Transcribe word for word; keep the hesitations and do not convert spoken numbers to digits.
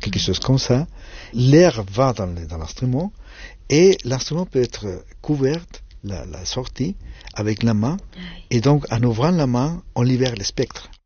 quelque chose comme ça. L'air va dans, le, dans l'instrument et l'instrument peut être couvert, la, la sortie, avec la main. Et donc, en ouvrant la main, on libère le spectre.